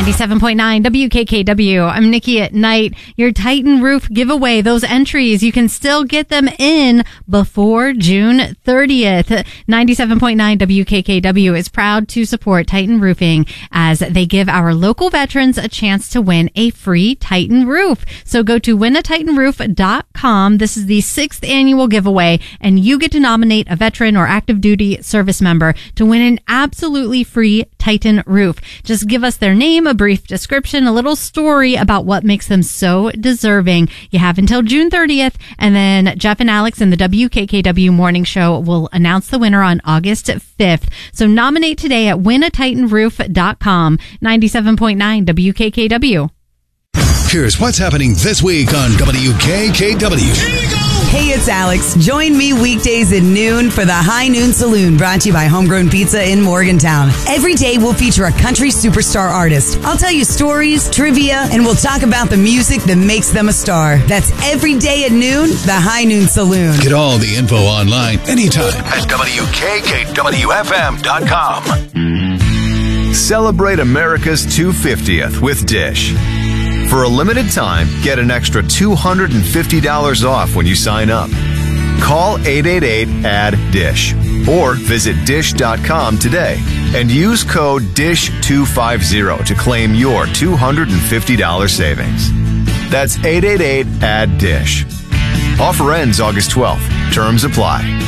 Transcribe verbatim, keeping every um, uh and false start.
ninety-seven point nine W K K W. I'm Nikki at Night. Your Titan Roof giveaway. Those entries, you can still get them in before June thirtieth. ninety-seven point nine W K K W is proud to support Titan Roofing as they give our local veterans a chance to win a free Titan roof. So go to win a titan roof dot com. This is the sixth annual giveaway, and you get to nominate a veteran or active duty service member to win an absolutely free Titan roof. Just give us their name, a brief description, a little story about what makes them so deserving. You have until June thirtieth, and then Jeff and Alex in the W K K W Morning Show will announce the winner on August fifth. So nominate today at win a titan roof dot com. ninety-seven point nine W K K W. Here's what's happening this week on W K K W. Hey, it's Alex. Join me weekdays at noon for the High Noon Saloon, brought to you by Homegrown Pizza in Morgantown. Every day we'll feature a country superstar artist. I'll tell you stories, trivia, and we'll talk about the music that makes them a star. That's every day at noon, the High Noon Saloon. Get all the info online anytime at W K K W F M dot com. Celebrate America's two hundred fiftieth with Dish. For a limited time, get an extra two hundred fifty dollars off when you sign up. Call eight eight eight, A D D I S H or visit dish dot com today and use code D I S H two fifty to claim your two hundred fifty dollars savings. That's eight eight eight, A D D I S H. Offer ends August twelfth. Terms apply.